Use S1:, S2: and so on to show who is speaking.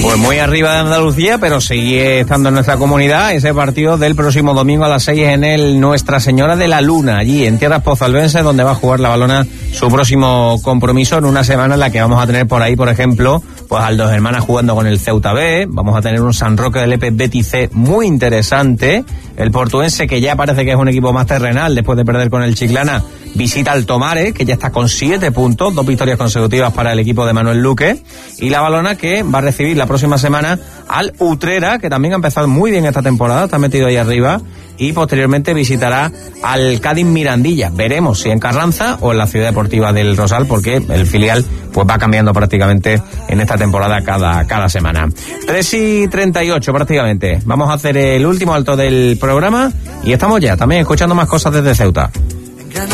S1: Pues muy arriba de Andalucía, pero sigue estando en nuestra comunidad ese partido del próximo domingo a las 6 en el Nuestra Señora de la Luna, allí en Tierras Pozalbenses, donde va a jugar la Valona su próximo compromiso en una semana en la que vamos a tener por ahí, por ejemplo, pues al Dos Hermanas jugando con el Ceuta B, vamos a tener un San Roque del EP Betis C muy interesante, el Portuense, que ya parece que es un equipo más terrenal después de perder con el Chiclana, visita al Tomares, que ya está con 7 puntos, 2 victorias consecutivas para el equipo de Manuel Luque, y la Valona, que va a recibir la próxima semana al Utrera, que también ha empezado muy bien esta temporada, está metido ahí arriba, y posteriormente visitará al Cádiz Mirandilla. Veremos si en Carranza o en la Ciudad Deportiva del Rosal, porque el filial pues va cambiando prácticamente en esta temporada cada semana. 3:38 prácticamente. Vamos a hacer el último alto del programa y estamos ya también escuchando más cosas desde Ceuta.